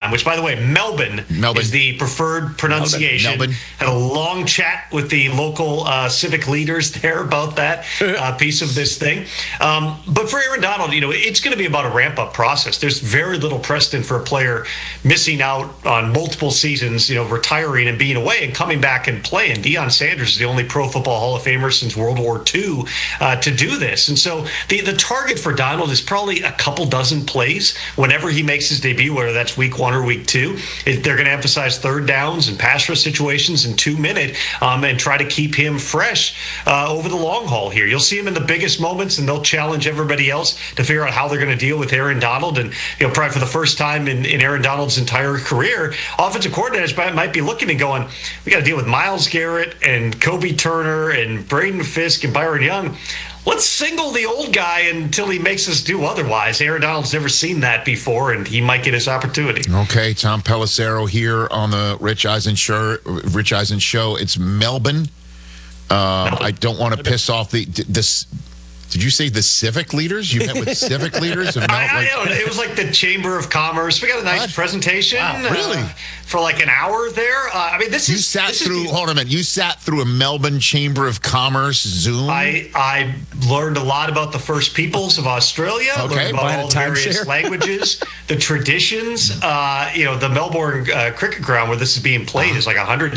time, which, by the way, Melbourne is the preferred pronunciation. Melbourne. Had a long chat with the local civic leaders there about that piece of this thing. But for Aaron Donald, it's going to be about a ramp-up process. There's very little precedent for a player missing out on multiple seasons, retiring and being away and coming back and playing. Deion Sanders is the only Pro Football Hall of Famer since World War II to do this. And so the target for Donald is probably a couple dozen plays whenever he makes his debut, whether that's week 1 or week 2. They're going to emphasize third downs and pass rush situations in 2-minute and try to keep him fresh over the long haul here. You'll see him in the biggest moments, and they'll challenge everybody else to figure out how they're going to deal with Aaron Donald. And probably for the first time in Aaron Donald's entire career, offensive coordinators might be looking and going, we got to deal with Myles Garrett and Kobe Turner and Braden Fisk and Byron Young. Let's single the old guy until he makes us do otherwise. Aaron Donald's never seen that before, and he might get his opportunity. Okay, Tom Pelissero here on the Rich Eisen Show. It's Melbourne. I don't want to piss off this. Did you say the civic leaders? You met with civic leaders? It was like the Chamber of Commerce. We got a nice presentation. Wow, really? For like an hour there. You sat through a Melbourne Chamber of Commerce Zoom. I learned a lot about the First Peoples of Australia. Learned about all the various languages, the traditions. The Melbourne Cricket Ground where this is being played is like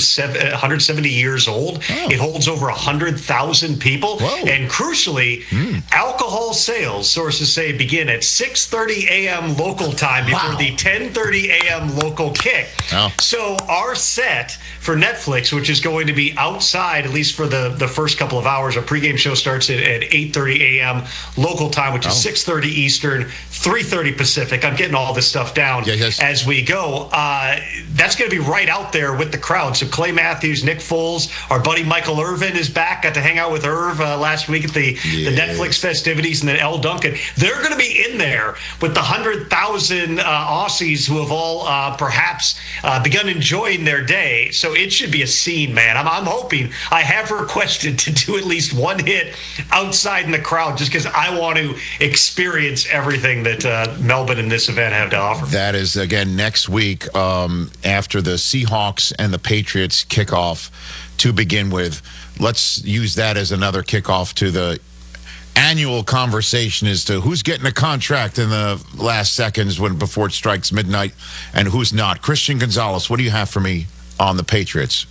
170 years old. Oh. It holds over 100,000 people. Whoa. And crucially, alcohol sales, sources say, begin at 6:30 a.m. local time before the 10:30 a.m. local kick. Oh. So our set for Netflix, which is going to be outside, at least for the first couple of hours, our pregame show starts at 8:30 a.m. local time, which is 6:30 Eastern, 3:30 Pacific. I'm getting all this stuff down as we go. That's going to be right out there with the crowd. So Clay Matthews, Nick Foles, our buddy Michael Irvin is back. Got to hang out with Irv last week at the Netflix festivities, and then L. Duncan. They're going to be in there with the 100,000 Aussies who have all perhaps begun enjoying their day. So it should be a scene, man. I'm hoping. I have requested to do at least one hit outside in the crowd just because I want to experience everything that Melbourne and this event have to offer. That is, again, next week after the Seahawks and the Patriots kickoff to begin with. Let's use that as another kickoff to the annual conversation as to who's getting a contract in the last seconds before it strikes midnight and who's not. Christian Gonzalez, what do you have for me on the Patriots?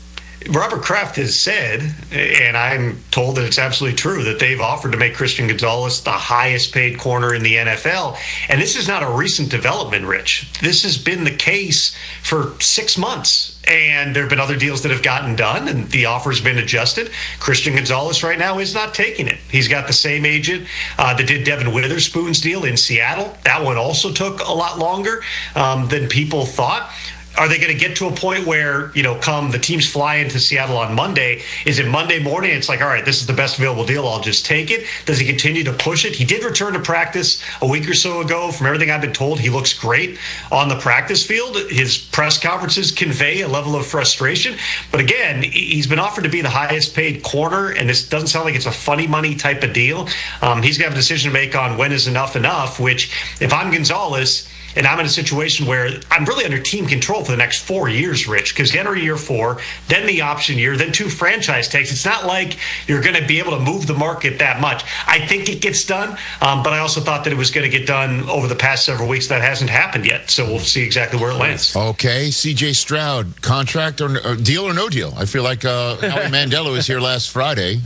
Robert Kraft has said, and I'm told that it's absolutely true, that they've offered to make Christian Gonzalez the highest paid corner in the NFL. And this is not a recent development, Rich. This has been the case for 6 months. And there have been other deals that have gotten done, and the offer's been adjusted. Christian Gonzalez right now is not taking it. He's got the same agent that did Devin Witherspoon's deal in Seattle. That one also took a lot longer than people thought. Are they going to get to a point where, come the teams fly into Seattle on Monday, is it Monday morning? It's like, all right, this is the best available deal. I'll just take it. Does he continue to push it? He did return to practice a week or so ago. From everything I've been told, he looks great on the practice field. His press conferences convey a level of frustration. But again, he's been offered to be the highest paid corner, and this doesn't sound like it's a funny money type of deal. He's going to have a decision to make on when is enough, which if I'm Gonzalez, and I'm in a situation where I'm really under team control for the next 4 years, Rich, because you enter year 4, then the option year, then 2 franchise tags. It's not like you're going to be able to move the market that much. I think it gets done, but I also thought that it was going to get done over the past several weeks. That hasn't happened yet, so we'll see exactly where it lands. Okay, C.J. Stroud, contract or deal or no deal? I feel like Howie Mandela was here last Friday.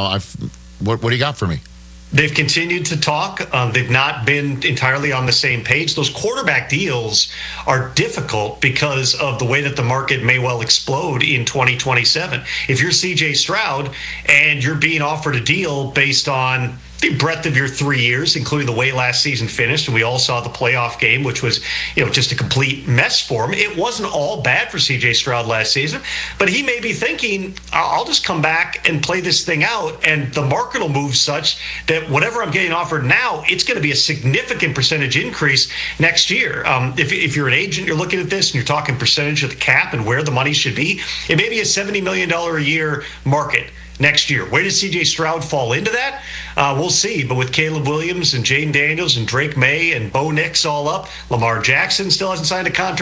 What do you got for me? They've continued to talk. They've not been entirely on the same page. Those quarterback deals are difficult because of the way that the market may well explode in 2027. If you're C.J. Stroud and you're being offered a deal based on the breadth of your 3 years, including the way last season finished, and we all saw the playoff game, which was, just a complete mess for him. It wasn't all bad for C.J. Stroud last season, but he may be thinking, I'll just come back and play this thing out, and the market will move such that whatever I'm getting offered now, it's going to be a significant percentage increase next year. If you're an agent, you're looking at this, and you're talking percentage of the cap and where the money should be, it may be a $70 million a year market next year. Where does C.J. Stroud fall into that? We'll see. But with Caleb Williams and Jane Daniels and Drake May and Bo Nix all up, Lamar Jackson still hasn't signed a contract.